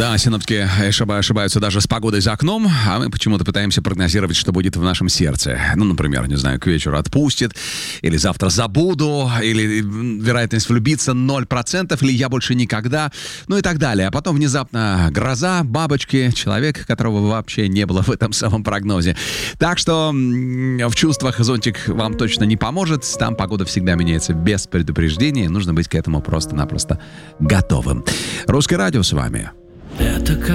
Да, синоптики ошибаются даже с погодой за окном, а мы почему-то пытаемся прогнозировать, что будет в нашем сердце. Ну, например, не знаю, к вечеру отпустит, или завтра забуду, или вероятность влюбиться 0%, или я больше никогда, ну и так далее. А потом внезапно гроза, бабочки, человек, которого вообще не было в этом самом прогнозе. Так что в чувствах зонтик вам точно не поможет. Там погода всегда меняется без предупреждения. Нужно быть к этому просто-напросто готовым. Русское радио с вами.